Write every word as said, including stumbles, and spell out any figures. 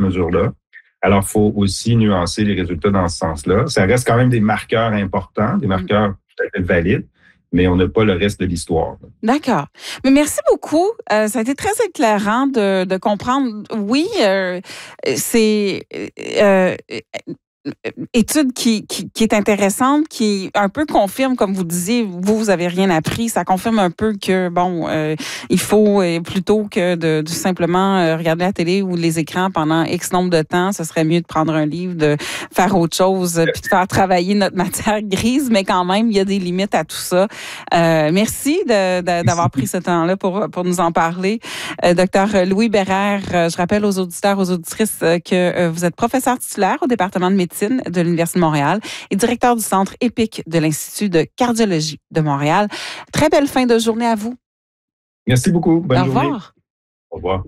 mesure-là. Alors, il faut aussi nuancer les résultats dans ce sens-là. Ça reste quand même des marqueurs importants, des marqueurs tout à fait valides, mais on n'a pas le reste de l'histoire. D'accord. Mais merci beaucoup. Euh, ça a été très éclairant de, de comprendre. Oui, euh, c'est... Euh, étude qui, qui, qui est intéressante, qui un peu confirme, comme vous disiez, vous, vous avez rien appris, ça confirme un peu que, bon, euh, il faut, euh, plutôt que de, de simplement euh, regarder la télé ou les écrans pendant X nombre de temps, ce serait mieux de prendre un livre, de faire autre chose, euh, puis de faire travailler notre matière grise, mais quand même, il y a des limites à tout ça. Euh, merci de, de, d'avoir pris ce temps-là pour, pour nous en parler. Euh, docteur Louis Bérère, euh, je rappelle aux auditeurs, aux auditrices euh, que euh, vous êtes professeur titulaire au département de médecine de l'Université de Montréal et directeur du Centre EPIC de l'Institut de cardiologie de Montréal. Très belle fin de journée à vous. Merci beaucoup. Bonne Au journée. revoir. Au revoir.